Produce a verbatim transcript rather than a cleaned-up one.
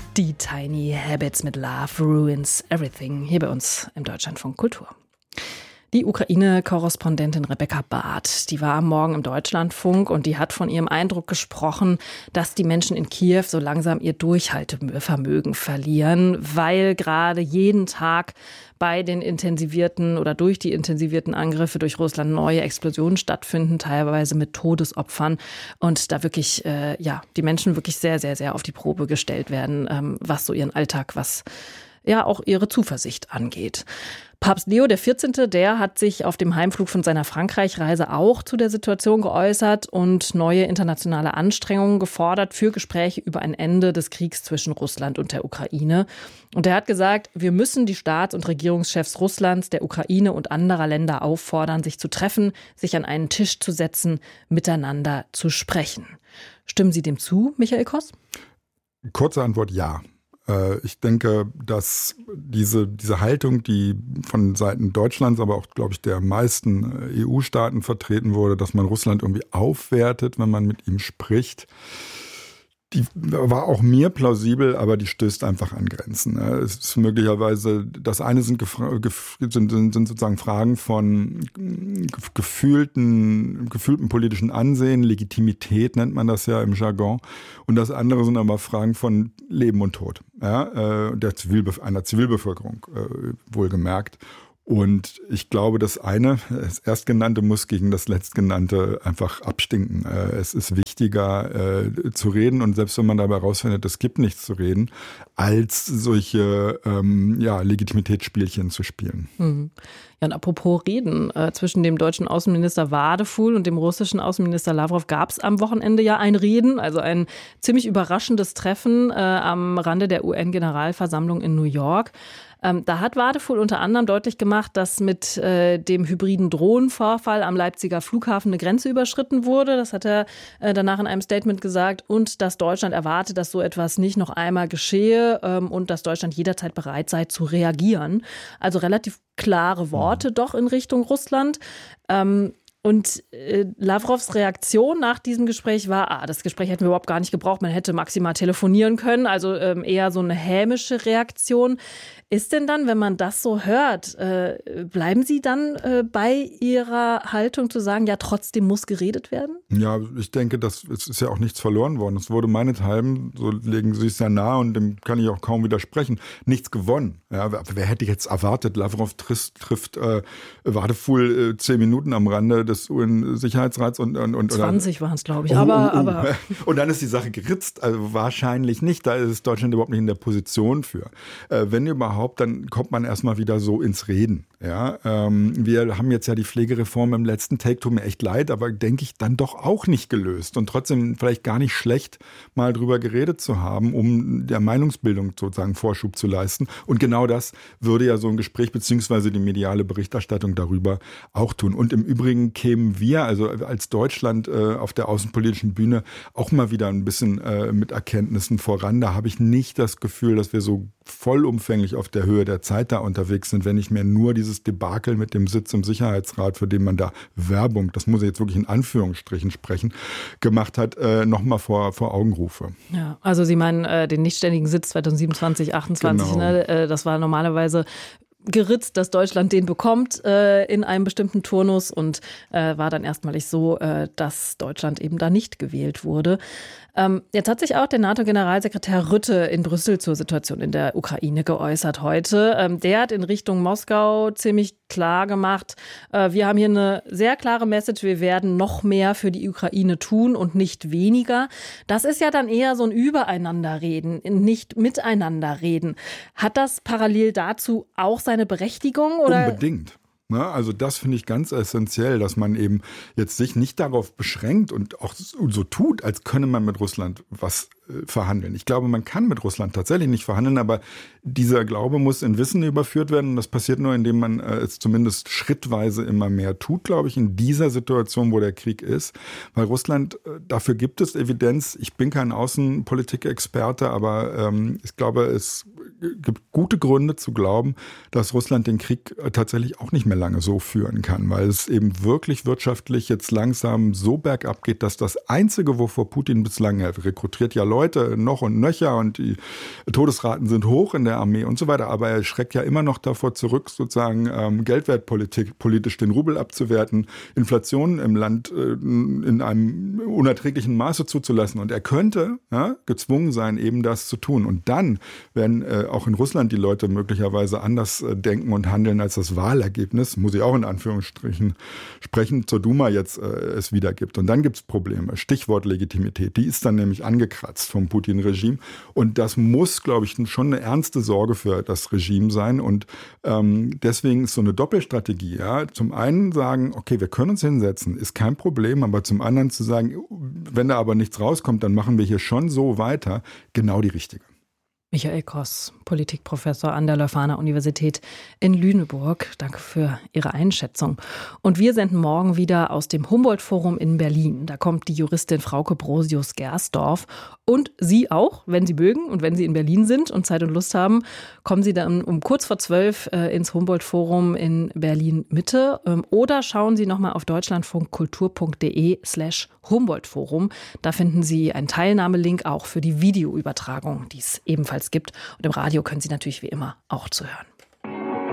Die Tiny Habits mit Love Ruins Everything hier bei uns im Deutschlandfunk Kultur. Die Ukraine-Korrespondentin Rebecca Barth, die war am Morgen im Deutschlandfunk und die hat von ihrem Eindruck gesprochen, dass die Menschen in Kiew so langsam ihr Durchhaltevermögen verlieren, weil gerade jeden Tag bei den intensivierten oder durch die intensivierten Angriffe durch Russland neue Explosionen stattfinden, teilweise mit Todesopfern und da wirklich, äh, ja, die Menschen wirklich sehr, sehr, sehr auf die Probe gestellt werden, ähm, was so ihren Alltag, was ja auch ihre Zuversicht angeht. Papst Leo der vierzehnte, der hat sich auf dem Heimflug von seiner Frankreich-Reise auch zu der Situation geäußert und neue internationale Anstrengungen gefordert für Gespräche über ein Ende des Kriegs zwischen Russland und der Ukraine. Und er hat gesagt, wir müssen die Staats- und Regierungschefs Russlands, der Ukraine und anderer Länder auffordern, sich zu treffen, sich an einen Tisch zu setzen, miteinander zu sprechen. Stimmen Sie dem zu, Michael Koss? Kurze Antwort, ja. Ich denke, dass diese, diese Haltung, die von Seiten Deutschlands, aber auch, glaube ich, der meisten E U-Staaten vertreten wurde, dass man Russland irgendwie aufwertet, wenn man mit ihm spricht, die war auch mir plausibel, aber die stößt einfach an Grenzen. Es ist möglicherweise, das eine sind, sind, sind sozusagen Fragen von gefühlten, gefühlten politischen Ansehen, Legitimität nennt man das ja im Jargon. Und das andere sind aber Fragen von Leben und Tod, ja, der Zivilbe- einer Zivilbevölkerung, wohlgemerkt. Und ich glaube, das eine, das Erstgenannte muss gegen das Letztgenannte einfach abstinken. Es ist wichtiger äh, zu reden und selbst wenn man dabei rausfindet, es gibt nichts zu reden, als solche ähm, ja, Legitimitätsspielchen zu spielen. Mhm. Ja, und apropos Reden, äh, zwischen dem deutschen Außenminister Wadefuhl und dem russischen Außenminister Lavrov gab es am Wochenende ja ein Reden, also ein ziemlich überraschendes Treffen äh, am Rande der U N-Generalversammlung in New York. Ähm, da hat Wadefuhl unter anderem deutlich gemacht, dass mit äh, dem hybriden Drohnenvorfall am Leipziger Flughafen eine Grenze überschritten wurde. Das hat er äh, danach in einem Statement gesagt. Und dass Deutschland erwartet, dass so etwas nicht noch einmal geschehe ähm, und dass Deutschland jederzeit bereit sei zu reagieren. Also relativ klare Worte mhm. doch in Richtung Russland. Ähm, Und äh, Lavrovs Reaktion nach diesem Gespräch war, ah, das Gespräch hätten wir überhaupt gar nicht gebraucht, man hätte maximal telefonieren können, also ähm, eher so eine hämische Reaktion. Ist denn dann, wenn man das so hört, äh, bleiben Sie dann äh, bei Ihrer Haltung zu sagen, ja, trotzdem muss geredet werden? Ja, ich denke, das, es ist ja auch nichts verloren worden. Es wurde meinethalben, so legen Sie es ja nahe und dem kann ich auch kaum widersprechen, nichts gewonnen. Ja, wer hätte jetzt erwartet, Lavrov trifft, trifft äh, Wadefuhl äh, zehn Minuten am Rande des U N-Sicherheitsrats und, und, und zwanzig waren es, glaube ich. Aber, oh, oh, oh. aber Und dann ist die Sache geritzt. Also wahrscheinlich nicht. Da ist Deutschland überhaupt nicht in der Position für. Äh, wenn überhaupt, dann kommt man erstmal wieder so ins Reden. Ja, ähm, wir haben jetzt ja die Pflegereform im letzten Take, tut mir echt leid, aber denke ich dann doch auch nicht gelöst. Und trotzdem vielleicht gar nicht schlecht, mal drüber geredet zu haben, um der Meinungsbildung sozusagen Vorschub zu leisten. Und genau das würde ja so ein Gespräch beziehungsweise die mediale Berichterstattung darüber auch tun. Und im Übrigen kämen wir, also als Deutschland äh, auf der außenpolitischen Bühne, auch mal wieder ein bisschen äh, mit Erkenntnissen voran. Da habe ich nicht das Gefühl, dass wir so vollumfänglich auf der Höhe der Zeit da unterwegs sind, wenn ich mir nur dieses Debakel mit dem Sitz im Sicherheitsrat, für den man da Werbung, das muss ich jetzt wirklich in Anführungsstrichen sprechen, gemacht hat, äh, nochmal vor, vor Augen rufe. Ja, also Sie meinen äh, den nichtständigen Sitz zweitausendsiebenundzwanzig, achtundzwanzig, genau. ne? äh, das war normalerweise geritzt, dass Deutschland den bekommt äh, in einem bestimmten Turnus und äh, war dann erstmalig so, äh, dass Deutschland eben da nicht gewählt wurde. Ähm, jetzt hat sich auch der NATO-Generalsekretär Rutte in Brüssel zur Situation in der Ukraine geäußert heute. Ähm, der hat in Richtung Moskau ziemlich klar gemacht, äh, wir haben hier eine sehr klare Message, wir werden noch mehr für die Ukraine tun und nicht weniger. Das ist ja dann eher so ein Übereinanderreden, nicht Miteinanderreden. Hat das parallel dazu auch seine Berechtigung? Oder? Unbedingt. Na, also das finde ich ganz essentiell, dass man eben jetzt sich nicht darauf beschränkt und auch so tut, als könne man mit Russland was äh, verhandeln. Ich glaube, man kann mit Russland tatsächlich nicht verhandeln, aber dieser Glaube muss in Wissen überführt werden und das passiert nur, indem man äh, es zumindest schrittweise immer mehr tut, glaube ich, in dieser Situation, wo der Krieg ist. Weil Russland, äh, dafür gibt es Evidenz. Ich bin kein Außenpolitik-Experte, aber ähm, ich glaube, es gibt gute Gründe zu glauben, dass Russland den Krieg tatsächlich auch nicht mehr lange so führen kann, weil es eben wirklich wirtschaftlich jetzt langsam so bergab geht, dass das Einzige, wovor Putin bislang, er rekrutiert ja Leute noch und nöcher und die Todesraten sind hoch in der Armee und so weiter, aber er schreckt ja immer noch davor zurück, sozusagen ähm, Geldwertpolitik politisch den Rubel abzuwerten, Inflation im Land äh, in einem unerträglichen Maße zuzulassen. Und er könnte ja, gezwungen sein, eben das zu tun. Und dann werden äh, auch in Russland die Leute möglicherweise anders äh, denken und handeln, als das Wahlergebnis, muss ich auch in Anführungsstrichen sprechen, zur Duma jetzt äh, es wieder gibt. Und dann gibt es Probleme. Stichwort Legitimität. Die ist dann nämlich angekratzt vom Putin-Regime. Und das muss, glaube ich, schon eine ernste Sorge für das Regime sein. Und ähm, deswegen ist so eine Doppelstrategie. Ja? Zum einen sagen, okay, wir können uns hinsetzen, ist kein Problem, aber zum anderen zu sagen, wenn da aber nichts rauskommt, dann machen wir hier schon so weiter, genau die richtige. Michael Koss, Politikprofessor an der Leuphana Universität in Lüneburg. Danke für Ihre Einschätzung. Und wir senden morgen wieder aus dem Humboldt-Forum in Berlin. Da kommt die Juristin Frauke Brosius-Gersdorf. Und Sie auch, wenn Sie mögen und wenn Sie in Berlin sind und Zeit und Lust haben, kommen Sie dann um kurz vor zwölf äh, ins Humboldt-Forum in Berlin-Mitte. Ähm, oder schauen Sie nochmal auf deutschlandfunkkultur.de slash Humboldt-Forum. Da finden Sie einen Teilnahmelink auch für die Videoübertragung, die es ebenfalls gibt. Und im Radio können Sie natürlich wie immer auch zuhören.